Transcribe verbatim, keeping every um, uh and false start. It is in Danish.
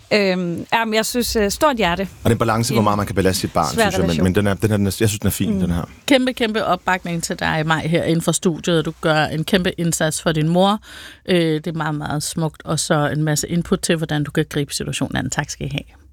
Øhm, jamen, jeg synes, uh, stort hjerte. Og det er en balance, hvor meget man kan belaste sit barn, synes jeg, men, men den er, den er, jeg synes, den er fin, mm. den her. Kæmpe, kæmpe opbakning til dig, Maj, her inden for studiet. Du gør en kæmpe indsats for din mor. Øh, det er meget, meget smukt. Og så en masse input til, hvordan du kan gribe situationen an. Tak skal I have.